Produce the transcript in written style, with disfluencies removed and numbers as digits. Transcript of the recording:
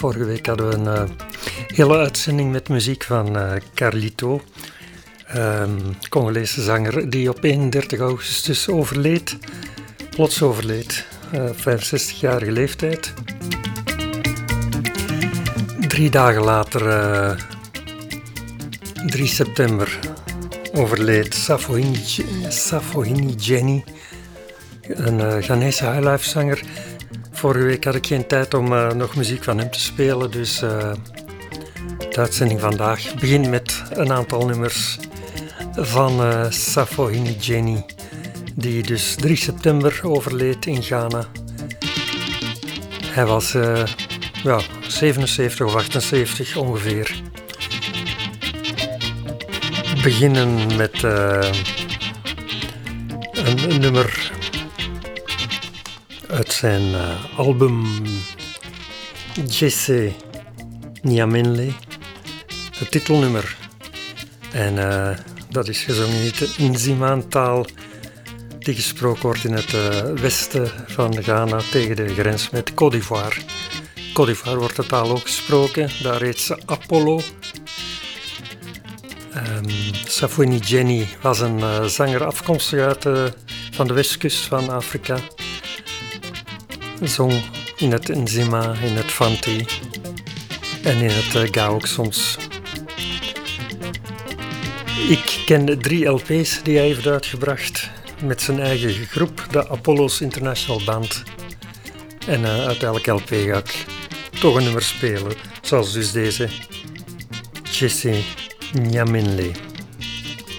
Vorige week hadden we een hele uitzending met muziek van Carlito, Congolese zanger die op 31 augustus overleed, plots overleed, 65-jarige leeftijd. 3 dagen later, 3 september, overleed Safoini Jenny, een Ghanese highlife-zanger. Vorige week had ik geen tijd om nog muziek van hem te spelen, dus de uitzending vandaag begint met een aantal nummers van Safoini Jenny, die dus 3 september overleed in Ghana. Hij was 77 of 78 ongeveer. We beginnen met een nummer uit zijn album Jesse Nyamenle, het titelnummer. En dat is gezongen in de Nzimaan-taal die gesproken wordt in het westen van Ghana tegen de grens met Côte d'Ivoire. Côte d'Ivoire wordt de taal ook gesproken, daar heet ze Apollo. Safoini Jenny was een zanger afkomstig van de westkust van Afrika. Zong in het Nzima, in het Fanti en in het Ga ook soms. Ik ken de 3 LP's die hij heeft uitgebracht met zijn eigen groep, de Apollo's International Band. En uit elk LP ga ik toch een nummer spelen, zoals dus deze, Jesse Nyamenle.